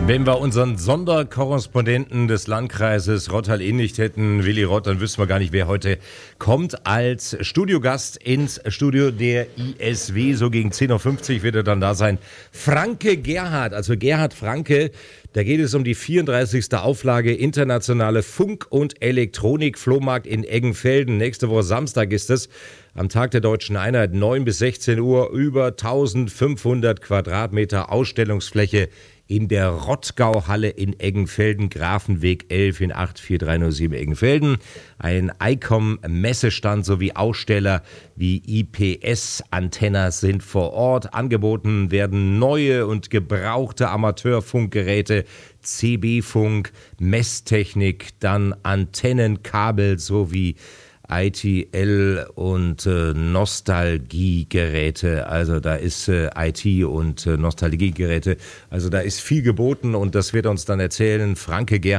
Wenn wir unseren Sonderkorrespondenten des Landkreises Rottal-Inn nicht hätten, Willi Rott, dann wüssten wir gar nicht, wer heute kommt als Studiogast ins Studio der ISW. So gegen 10.50 Uhr wird er dann da sein. Franke Gerhard, also Gerhard Franke, da geht es um die 34. Auflage Internationale Funk- und Elektronik-Flohmarkt in Eggenfelden. Nächste Woche Samstag ist es. Am Tag der Deutschen Einheit, 9 bis 16 Uhr, über 1500 Quadratmeter Ausstellungsfläche in der Rottgau-Halle in Eggenfelden, Grafenweg 11 in 84307 Eggenfelden. Ein ICOM-Messestand sowie Aussteller wie IPS-Antenna sind vor Ort. Angeboten werden neue und gebrauchte Amateurfunkgeräte, CB-Funk, Messtechnik, dann Antennenkabel sowie ITL und Nostalgiegeräte, also da ist IT und Nostalgiegeräte, also da ist viel geboten und das wird uns dann erzählen Franke Gerhard.